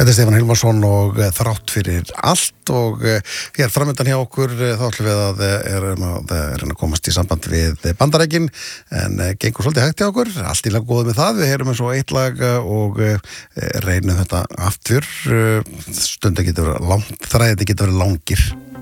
Þetta Stefán Hilmarsson og þrátt fyrir allt og hér framöndan hjá okkur þá ætlum við að reyna að komast í samband við Bandaríkin en gengur svolítið hægt hjá okkur, allt í lag góð með það, við heyrum eins og eitt lag og reynum þetta aftur, stundum getur verið langt, þræðið getur verið langir.